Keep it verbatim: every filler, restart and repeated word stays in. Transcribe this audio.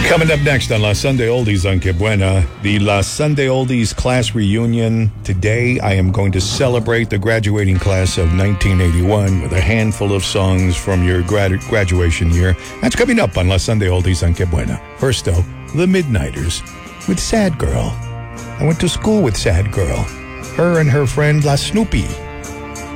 Coming up next on La Sunday Oldies on Que Buena, the La Sunday Oldies class reunion. Today, I am going to celebrate the graduating class of nineteen eighty-one with a handful of songs from your grad- graduation year. That's coming up on La Sunday Oldies on Que Buena. First, though, The Midnighters with Sad Girl. I went to school with Sad Girl. Her and her friend La Snoopy.